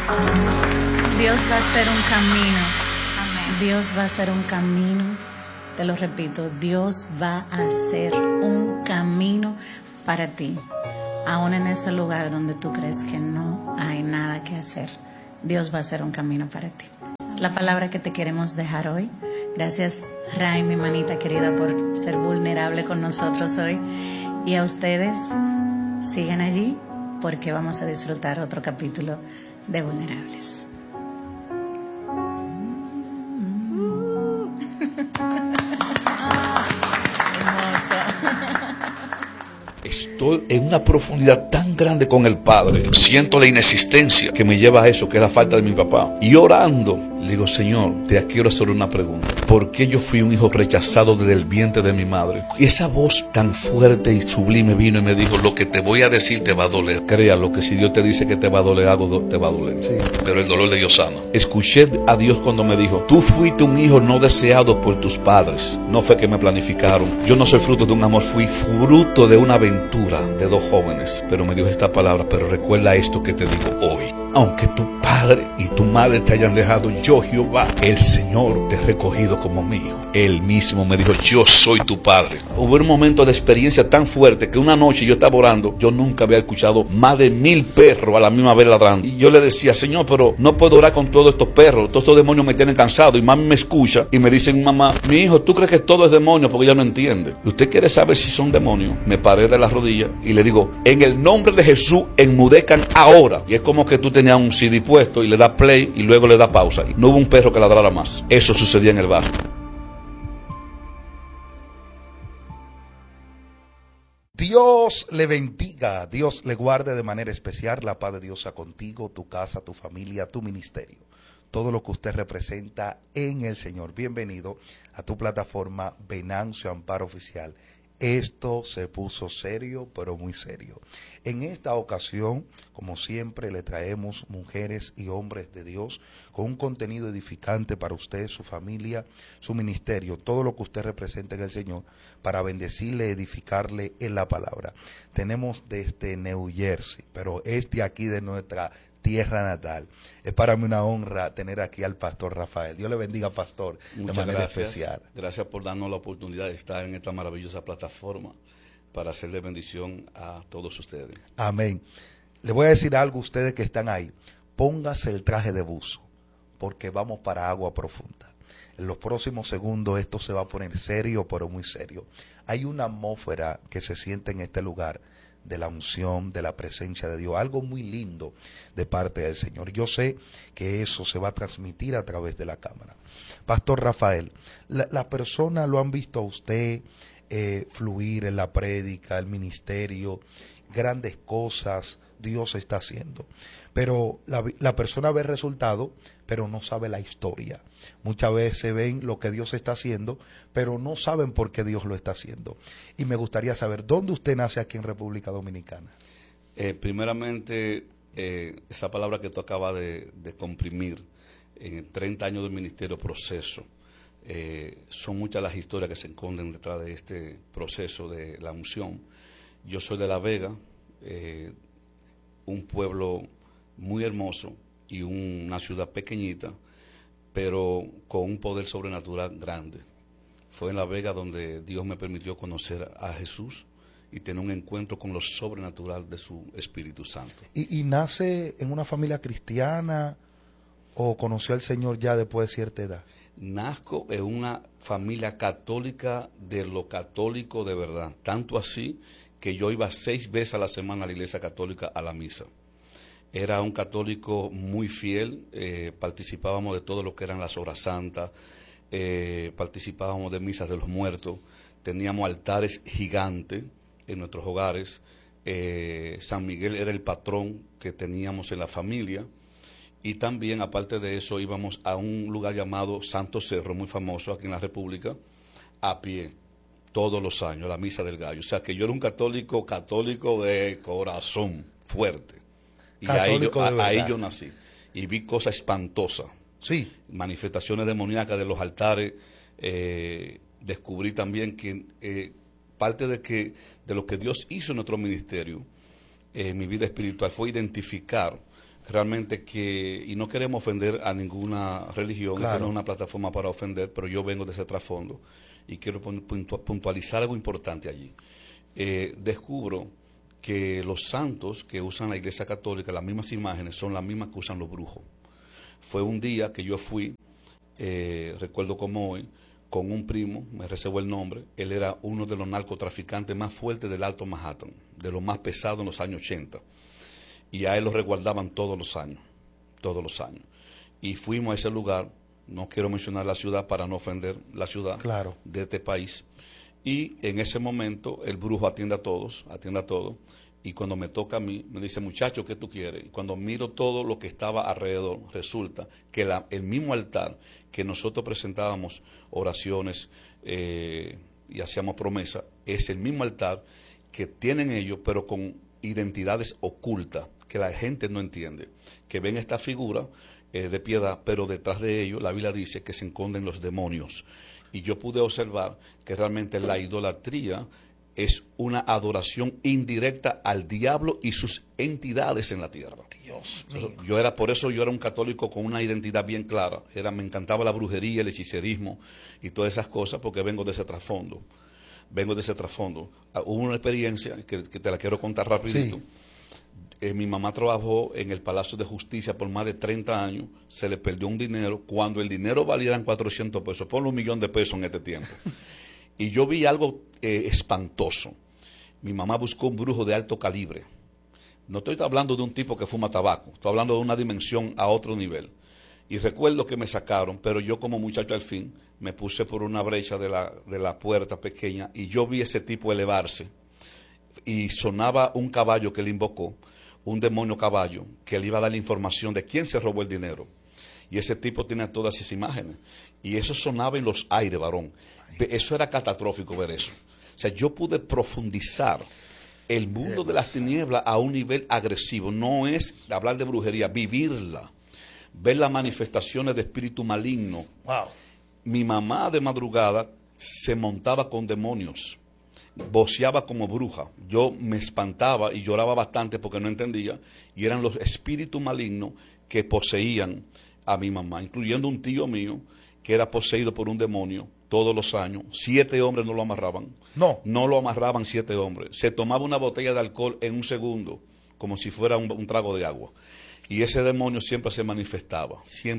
Dios va a hacer un camino. Amén. Dios va a hacer un camino. Te lo repito, Dios va a hacer un camino para ti. Aún en ese lugar donde tú crees que no hay nada que hacer, Dios va a hacer un camino para ti. La palabra que te queremos dejar hoy. Gracias, Ray, mi manita querida, por ser vulnerable con nosotros hoy. Y a ustedes, sigan allí porque vamos a disfrutar otro capítulo de Vulnerables. Estoy en una profundidad tan grande con el Padre. Siento la inexistencia que me lleva a eso, que es la falta de mi papá. Y orando, le digo, Señor, te quiero hacer una pregunta. ¿Por qué yo fui un hijo rechazado desde el vientre de mi madre? Y esa voz tan fuerte y sublime vino y me dijo, lo que te voy a decir te va a doler. Créalo, que si Dios te dice que te va a doler algo, te va a doler. Sí. Pero el dolor de Dios sana. Escuché a Dios cuando me dijo, tú fuiste un hijo no deseado por tus padres. No fue que me planificaron. Yo no soy fruto de un amor, fui fruto de una aventura de dos jóvenes. Pero me dijo esta palabra, pero recuerda esto que te digo hoy. Aunque tu padre y tu madre te hayan dejado, yo Jehová, el Señor, te he recogido como mío. Él mismo me dijo, yo soy tu padre. Hubo un momento de experiencia tan fuerte que una noche yo estaba orando, yo nunca había escuchado más de 1000 perros a la misma vez ladrando. Y yo le decía, Señor, pero no puedo orar con todos estos perros, todos estos demonios me tienen cansado. Y mami me escucha y me dice mi mamá, mi hijo, ¿tú crees que todo es demonio? Porque ella no entiende. ¿Y usted quiere saber si son demonios? Me paré de las rodillas y le digo, en el nombre de Jesús, enmudezcan ahora. Y es como que tú tenías un CD puesto y le das play y luego le das pausa. Y no hubo un perro que ladrara más. Eso sucedía en el barrio. Dios le bendiga, Dios le guarde de manera especial. La paz de Dios sea contigo, tu casa, tu familia, tu ministerio, todo lo que usted representa en el Señor. Bienvenido a tu plataforma Venancio Amparo Oficial. Esto se puso serio, pero muy serio. En esta ocasión, como siempre, le traemos mujeres y hombres de Dios con un contenido edificante para usted, su familia, su ministerio, todo lo que usted representa en el Señor, para bendecirle, edificarle en la palabra. Tenemos desde New Jersey, pero es de aquí de nuestra tierra natal. Es para mí una honra tener aquí al pastor Rafael. Dios le bendiga, pastor, Muchas de manera gracias. especial. Gracias por darnos la oportunidad de estar en esta maravillosa plataforma para hacerle bendición a todos ustedes. Amén. Le voy a decir algo a ustedes que están ahí. Póngase el traje de buzo, porque vamos para agua profunda. En los próximos segundos esto se va a poner serio, pero muy serio. Hay una atmósfera que se siente en este lugar de la unción, de la presencia de Dios, algo muy lindo de parte del Señor. Yo sé que eso se va a transmitir a través de la cámara. Pastor Rafael, las personas lo han visto a usted fluir en la prédica, el ministerio, grandes cosas Dios está haciendo. Pero la persona ve el resultado, pero no sabe la historia. Muchas veces ven lo que Dios está haciendo, pero no saben por qué Dios lo está haciendo. Y me gustaría saber, ¿dónde usted nace aquí en República Dominicana? Primeramente, esa palabra que tú acabas de comprimir, en 30 años del ministerio, proceso. Son muchas las historias que se esconden detrás de este proceso de la unción. Yo soy de La Vega, un pueblo muy hermoso y una ciudad pequeñita, pero con un poder sobrenatural grande. Fue en La Vega donde Dios me permitió conocer a Jesús y tener un encuentro con lo sobrenatural de su Espíritu Santo. ¿Y nace en una familia cristiana o conoció al Señor ya después de cierta edad? Nazco en una familia católica de lo católico de verdad, tanto así que yo iba 6 veces a la semana a la iglesia católica a la misa. Era un católico muy fiel, participábamos de todo lo que eran las horas santas, participábamos de misas de los muertos, teníamos altares gigantes en nuestros hogares. San Miguel era el patrón que teníamos en la familia. Y también, aparte de eso, íbamos a un lugar llamado Santo Cerro, muy famoso aquí en la República, a pie, todos los años, la Misa del Gallo. O sea, que yo era un católico de corazón fuerte. Y ahí yo nací. Y vi cosas espantosas. Sí. Manifestaciones demoníacas de los altares. Descubrí también que parte de lo que Dios hizo en nuestro ministerio, en mi vida espiritual, fue identificar realmente que, y no queremos ofender a ninguna religión, Claro. que no es una plataforma para ofender, pero yo vengo de ese trasfondo y quiero puntualizar algo importante allí. Descubro que los santos que usan la Iglesia Católica, las mismas imágenes, son las mismas que usan los brujos. Fue un día que yo fui, recuerdo como hoy, con un primo, me reservo el nombre, él era uno de los narcotraficantes más fuertes del Alto Manhattan, de los más pesados en los años 80. Y a él lo resguardaban todos los años. Y fuimos a ese lugar, no quiero mencionar la ciudad para no ofender la ciudad Claro. de este país. Y en ese momento el brujo atiende a todo. Y cuando me toca a mí, me dice, muchacho, ¿qué tú quieres? Y cuando miro todo lo que estaba alrededor, resulta que el mismo altar que nosotros presentábamos oraciones y hacíamos promesas, es el mismo altar que tienen ellos, pero con identidades ocultas, que la gente no entiende, que ven esta figura de piedad, pero detrás de ellos la Biblia dice que se esconden los demonios. Y yo pude observar que realmente la idolatría es una adoración indirecta al diablo y sus entidades en la tierra. Dios mío. Por eso yo era un católico con una identidad bien clara. Me encantaba la brujería, el hechicerismo y todas esas cosas porque vengo de ese trasfondo. Hubo una experiencia que te la quiero contar rapidito. Sí. Mi mamá trabajó en el Palacio de Justicia por más de 30 años, se le perdió un dinero, cuando el dinero valía 400 pesos, ponle $1,000,000 en este tiempo. Y yo vi algo espantoso. Mi mamá buscó un brujo de alto calibre. No estoy hablando de un tipo que fuma tabaco, estoy hablando de una dimensión a otro nivel. Y recuerdo que me sacaron, pero yo como muchacho al fin me puse por una brecha de la puerta pequeña y yo vi ese tipo elevarse y sonaba un caballo que le invocó, un demonio caballo, que le iba a dar la información de quién se robó el dinero. Y ese tipo tenía todas esas imágenes. Y eso sonaba en los aires, varón. Eso era catastrófico ver eso. O sea, yo pude profundizar el mundo de las tinieblas a un nivel agresivo. No es hablar de brujería, vivirla. Ver las manifestaciones de espíritu maligno. Wow. Mi mamá de madrugada se montaba con demonios. Voceaba como bruja. Yo me espantaba y lloraba bastante porque no entendía. Y eran los espíritus malignos que poseían a mi mamá, incluyendo un tío mío que era poseído por un demonio todos los años. 7 hombres no lo amarraban. No lo amarraban 7 hombres. Se tomaba una botella de alcohol en un segundo, como si fuera un trago de agua. Y ese demonio siempre se manifestaba.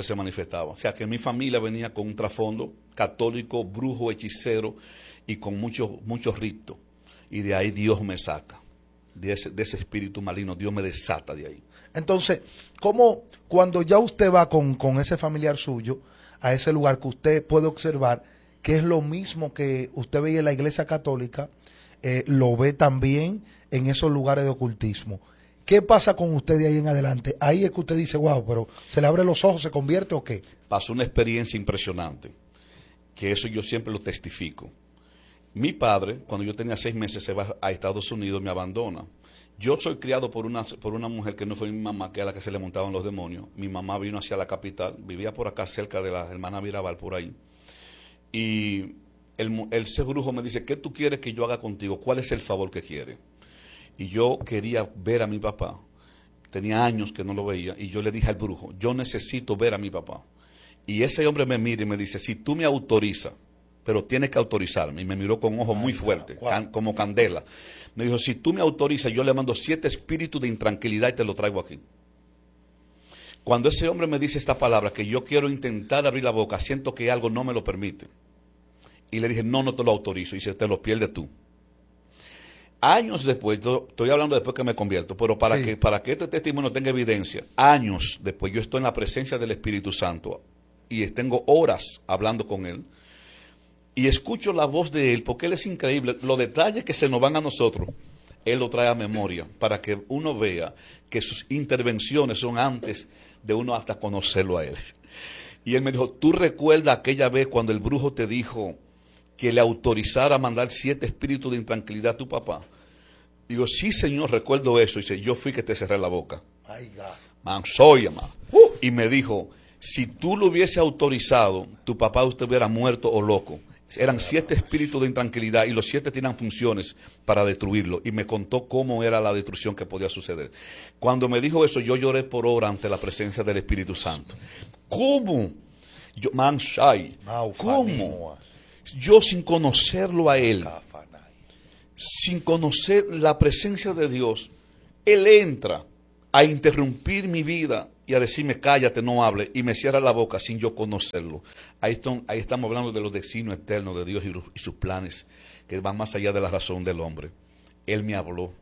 O sea que mi familia venía con un trasfondo católico, brujo, hechicero y con muchos ritos. Y de ahí Dios me saca. De ese espíritu maligno, Dios me desata de ahí. Entonces, ¿cómo cuando ya usted va con ese familiar suyo a ese lugar que usted puede observar que es lo mismo que usted veía en la Iglesia Católica, lo ve también en esos lugares de ocultismo? ¿Qué pasa con usted de ahí en adelante? Ahí es que usted dice, wow, pero ¿se le abren los ojos, se convierte o qué? Pasó una experiencia impresionante, que eso yo siempre lo testifico. Mi padre, cuando yo tenía 6 meses, se va a Estados Unidos, me abandona. Yo soy criado por una mujer que no fue mi mamá, que era la que se le montaban los demonios. Mi mamá vino hacia la capital, vivía por acá cerca de la hermana Mirabal, por ahí. Y ese brujo me dice, ¿qué tú quieres que yo haga contigo? ¿Cuál es el favor que quieres? Y yo quería ver a mi papá. Tenía años que no lo veía. Y yo le dije al brujo, yo necesito ver a mi papá. Y ese hombre me mira y me dice, si tú me autorizas, pero tienes que autorizarme. Y me miró con ojos muy fuertes, como candela. Me dijo, si tú me autorizas, yo le mando 7 espíritus de intranquilidad y te lo traigo aquí. Cuando ese hombre me dice esta palabra, que yo quiero intentar abrir la boca, siento que algo no me lo permite. Y le dije, no te lo autorizo. Y dice, te lo pierdes tú. Años después, estoy hablando después que me convierto, pero para que este testimonio tenga evidencia, años después yo estoy en la presencia del Espíritu Santo y tengo horas hablando con él. Y escucho la voz de él, porque él es increíble. Los detalles que se nos van a nosotros, él lo trae a memoria, para que uno vea que sus intervenciones son antes de uno hasta conocerlo a él. Y él me dijo, ¿tú recuerdas aquella vez cuando el brujo te dijo que le autorizara a mandar 7 espíritus de intranquilidad a tu papá? Digo, sí, señor, recuerdo eso. Y dice, yo fui que te cerré la boca. Man, soy, man. Y me dijo, si tú lo hubiese autorizado, tu papá usted hubiera muerto o loco. Eran 7 espíritus de intranquilidad y los 7 tenían funciones para destruirlo. Y me contó cómo era la destrucción que podía suceder. Cuando me dijo eso, yo lloré por horas ante la presencia del Espíritu Santo. ¿Cómo? Yo, ¿cómo? Yo sin conocerlo a él, sin conocer la presencia de Dios, él entra a interrumpir mi vida y a decirme cállate, no hable, y me cierra la boca sin yo conocerlo. Ahí estamos hablando de los designios eternos de Dios y sus planes que van más allá de la razón del hombre. Él me habló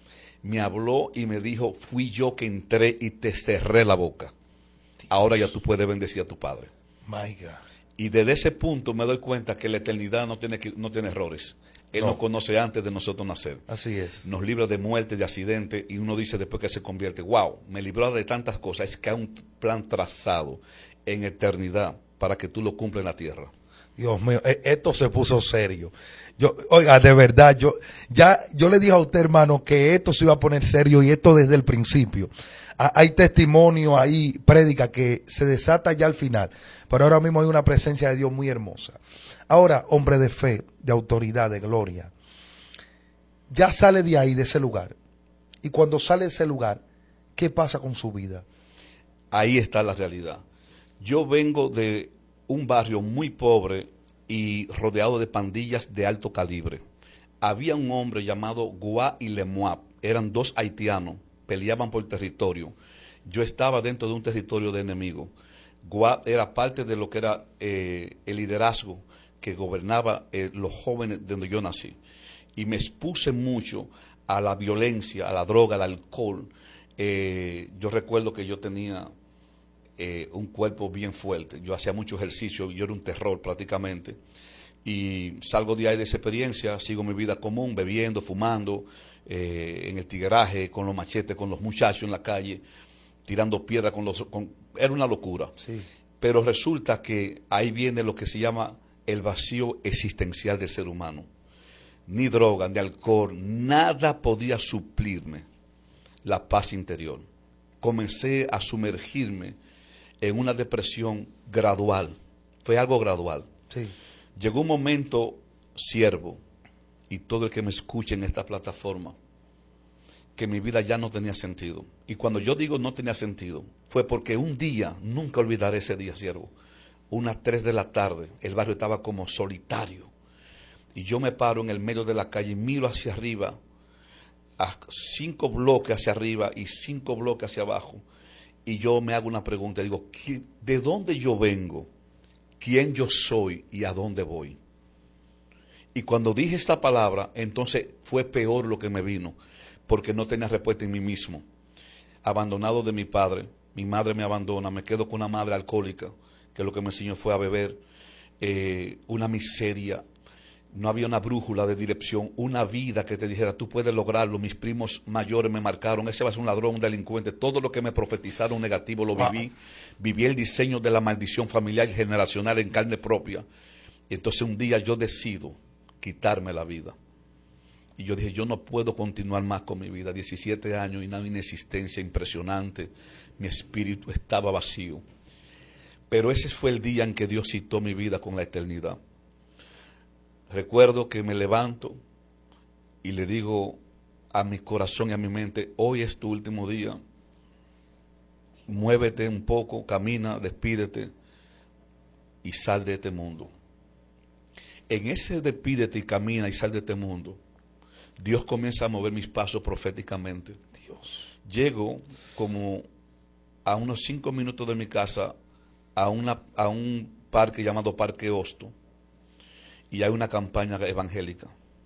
y me dijo, fui yo que entré y te cerré la boca. Ahora ya tú puedes bendecir a tu padre. My God. Y desde ese punto me doy cuenta que la eternidad no tiene errores. Él nos conoce antes de nosotros nacer. Así es. Nos libra de muerte, de accidente, y uno dice después que se convierte, wow, me libró de tantas cosas. Es que hay un plan trazado en eternidad para que tú lo cumplas en la tierra. Dios mío, esto se puso serio. Oiga, de verdad, yo le dije a usted, hermano, que esto se iba a poner serio, y esto desde el principio. Hay testimonio ahí, prédica, que se desata ya al final, pero ahora mismo hay una presencia de Dios muy hermosa. Ahora, hombre de fe, de autoridad, de gloria, ya sale de ahí, de ese lugar. Y cuando sale de ese lugar, ¿qué pasa con su vida? Ahí está la realidad. Yo vengo de un barrio muy pobre y rodeado de pandillas de alto calibre. Había un hombre llamado Gua y Lemoab. Eran 2 haitianos, peleaban por territorio. Yo estaba dentro de un territorio de enemigo. Gua era parte de lo que era el liderazgo que gobernaba los jóvenes donde yo nací. Y me expuse mucho a la violencia, a la droga, al alcohol. Yo recuerdo que yo tenía un cuerpo bien fuerte. Yo hacía mucho ejercicio, yo era un terror prácticamente. Y salgo de ahí de esa experiencia, sigo mi vida común, bebiendo, fumando, en el tigueraje, con los machetes, con los muchachos en la calle, tirando piedra era una locura. Sí. Pero resulta que ahí viene lo que se llama el vacío existencial del ser humano. Ni droga, ni alcohol, nada podía suplirme la paz interior. Comencé a sumergirme en una depresión gradual. Fue algo gradual. Sí. Llegó un momento, siervo, y todo el que me escuche en esta plataforma, que mi vida ya no tenía sentido. Y cuando yo digo no tenía sentido, fue porque un día, nunca olvidaré ese día, siervo, unas 3 de la tarde, el barrio estaba como solitario. Y yo me paro en el medio de la calle y miro hacia arriba, a 5 bloques hacia arriba y 5 bloques hacia abajo. Y yo me hago una pregunta, digo, ¿de dónde yo vengo? ¿Quién yo soy y a dónde voy? Y cuando dije esta palabra, entonces fue peor lo que me vino, porque no tenía respuesta en mí mismo. Abandonado de mi padre, mi madre me abandona, me quedo con una madre alcohólica, que lo que me enseñó fue a beber, una miseria. No había una brújula de dirección, una vida que te dijera, tú puedes lograrlo. Mis primos mayores me marcaron, ese va a ser un ladrón, un delincuente. Todo lo que me profetizaron negativo lo viví. Viví el diseño de la maldición familiar y generacional en carne propia. Y entonces un día yo decido quitarme la vida. Y yo dije, yo no puedo continuar más con mi vida. 17 años y una inexistencia impresionante. Mi espíritu estaba vacío. Pero ese fue el día en que Dios citó mi vida con la eternidad. Recuerdo que me levanto y le digo a mi corazón y a mi mente, hoy es tu último día, muévete un poco, camina, despídete y sal de este mundo. En ese despídete y camina y sal de este mundo, Dios comienza a mover mis pasos proféticamente. Dios. Llego como a unos 5 minutos de mi casa a un parque llamado Parque Hosto. Y hay una campaña evangélica,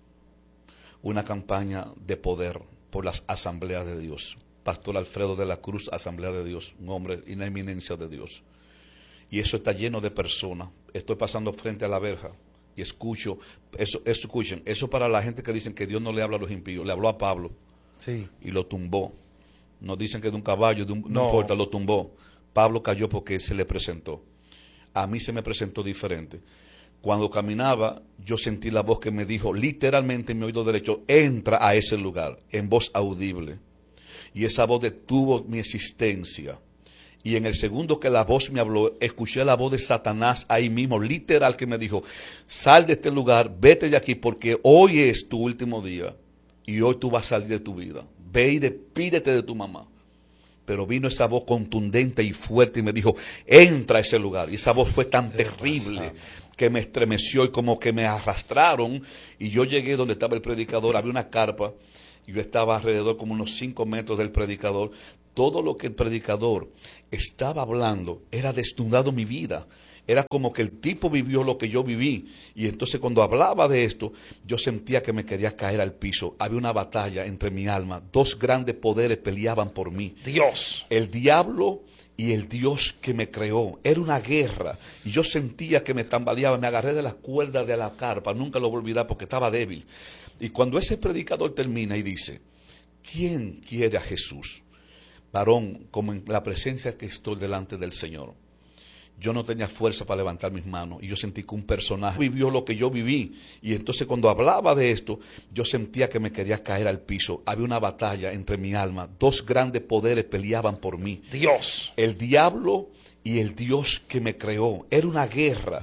una campaña de poder por las asambleas de Dios. Pastor Alfredo de la Cruz, Asamblea de Dios, un hombre y una eminencia de Dios. Y eso está lleno de personas. Estoy pasando frente a la verja y escucho, escuchen, eso para la gente que dicen que Dios no le habla a los impíos. Le habló a Pablo, sí, y lo tumbó. No dicen que de un caballo, no importa, lo tumbó. Pablo cayó porque se le presentó. A mí se me presentó diferente. Cuando caminaba, yo sentí la voz que me dijo, literalmente en mi oído derecho, entra a ese lugar, en voz audible. Y esa voz detuvo mi existencia. Y en el segundo que la voz me habló, escuché la voz de Satanás ahí mismo, literal, que me dijo, sal de este lugar, vete de aquí, porque hoy es tu último día y hoy tú vas a salir de tu vida. Ve y despídete de tu mamá. Pero vino esa voz contundente y fuerte y me dijo, entra a ese lugar. Y esa voz fue tan terrible que me estremeció y como que me arrastraron. Y yo llegué donde estaba el predicador, había una carpa, y yo estaba alrededor como unos 5 metros del predicador. Todo lo que el predicador estaba hablando era desnudado mi vida. Era como que el tipo vivió lo que yo viví. Y entonces cuando hablaba de esto, yo sentía que me quería caer al piso. Había una batalla entre mi alma. 2 grandes poderes peleaban por mí. Dios. El diablo y el Dios que me creó. Era una guerra. Y yo sentía que me tambaleaba. Me agarré de las cuerdas de la carpa. Nunca lo voy a olvidar porque estaba débil. Y cuando ese predicador termina y dice, ¿quién quiere a Jesús? Varón, como en la presencia que estoy delante del Señor. Yo no tenía fuerza para levantar mis manos y yo sentí que un personaje vivió lo que yo viví. Y entonces cuando hablaba de esto, yo sentía que me quería caer al piso. Había una batalla entre mi alma. 2 grandes poderes peleaban por mí. Dios. El diablo y el Dios que me creó. Era una guerra.